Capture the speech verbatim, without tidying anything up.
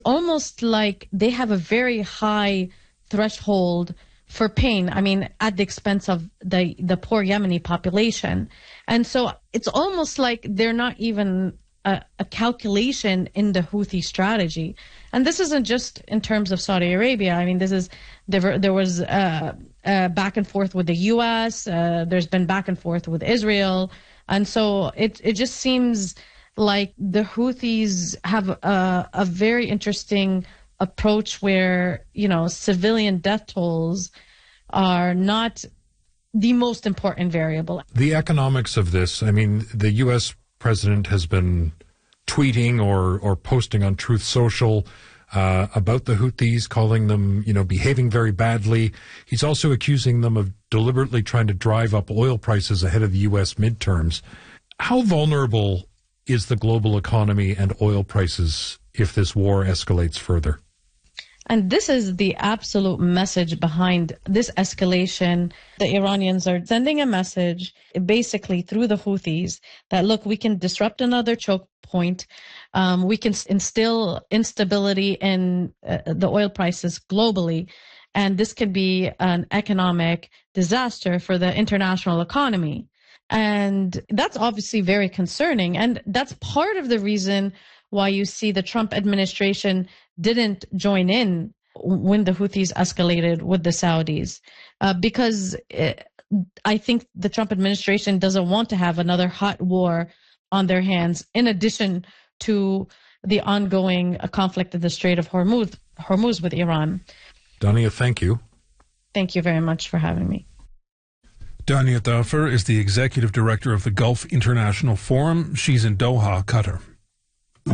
almost like they have a very high threshold for pain. I mean, at the expense of the the poor Yemeni population. And so it's almost like they're not even a, a calculation in the Houthi strategy. And this isn't just in terms of Saudi Arabia. I mean, this is there, there was uh, uh, back and forth with the U S. Uh, there's been back and forth with Israel. And so it it just seems like the Houthis have a, a very interesting approach where, you know, civilian death tolls are not the most important variable. The economics of this, I mean, the U S president has been tweeting or, or posting on Truth Social uh, about the Houthis, calling them, you know, behaving very badly. He's also accusing them of deliberately trying to drive up oil prices ahead of the U S midterms. How vulnerable is the global economy and oil prices if this war escalates further? And this is the absolute message behind this escalation. The Iranians are sending a message basically through the Houthis that, look, we can disrupt another choke point. Um, we can instill instability in uh, the oil prices globally. And this could be an economic disaster for the international economy. And that's obviously very concerning. And that's part of the reason why you see the Trump administration didn't join in when the Houthis escalated with the Saudis, uh, because it, I think the Trump administration doesn't want to have another hot war on their hands, in addition to the ongoing uh, conflict in the Strait of Hormuz, Hormuz with Iran. Dania, thank you. Thank you very much for having me. Dania Thafer is the executive director of the Gulf International Forum. She's in Doha, Qatar.